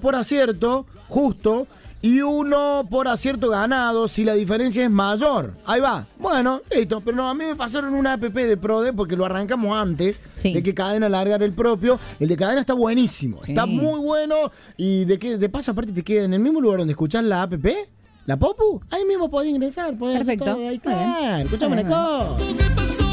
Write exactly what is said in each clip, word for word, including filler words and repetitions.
por acierto, justo, y uno por acierto ganado si la diferencia es mayor. Ahí va. Bueno, listo. Pero no, a mí me pasaron una app de Prode porque lo arrancamos antes Sí. de que Cadena largar el propio. El de Cadena está buenísimo. Sí. Está muy bueno. Y de que de paso aparte te queda en el mismo lugar donde escuchás la app, la Popu. Ahí mismo podés ingresar. Podés hacer Perfecto. todo. Ahí Muy bien. está. Escuchame Muy una bien. cosa.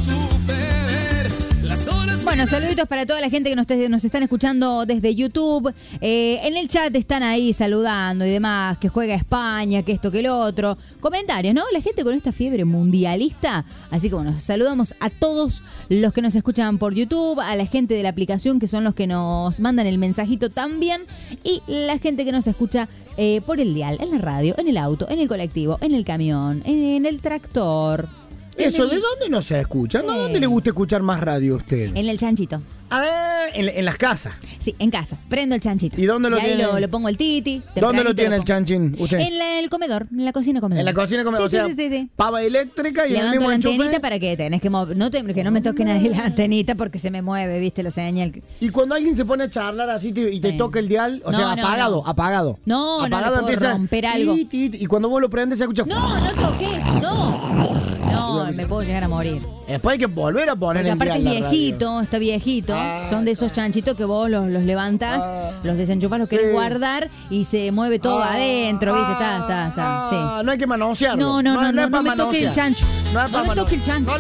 Bueno, saluditos para toda la gente que nos, te- nos están escuchando desde YouTube. Eh, en el chat están ahí saludando y demás, que juega España, que esto, que el otro. Comentarios, ¿no? La gente con esta fiebre mundialista. Así que bueno, saludamos a todos los que nos escuchan por YouTube, a la gente de la aplicación, que son los que nos mandan el mensajito también, y la gente que nos escucha eh, por el dial, en la radio, en el auto, en el colectivo, en el camión, en el tractor. Eso, en el- ¿de dónde no se escucha? ¿No? Sí. ¿Dónde le gusta escuchar más radio a usted? En el chanchito. A ver, en, en las casas. Sí, en casa. Prendo el chanchito. ¿Y dónde lo y ahí tiene? lo, lo pongo el titi. ¿Dónde tempranito lo tiene el pongo. chanchín usted? En la- el comedor, en la cocina comedor. En la cocina, como, Sí, o sea, sí, sí, sí. pava eléctrica y en el Levanto mismo la antenita enchufe. para que tenés que mover. No te- que no me toque nadie la antenita porque se me mueve, viste, la señal. Y cuando alguien se pone a charlar así te- y te Sí. toca el dial, o No, sea, no, apagado, no. apagado. No, no, apagado le puedo romper algo. ti, ti, ti, y cuando vos lo prendes se escucha. No, no toques, no. No, me puedo llegar a morir. Después hay que volver a poner Porque el aparte dial es la radio. viejito, está viejito. Ah, Son de esos chanchitos que vos los, los levantás, Ah. los desenchufás, los querés Sí. guardar y se mueve todo Ah, adentro, ¿viste? Está, está, está. ah, Sí. No hay que manosearlo. No, no, no, no, es no pa' me toque el manosear. chancho. No es No pa' me toque el manosear. chancho. No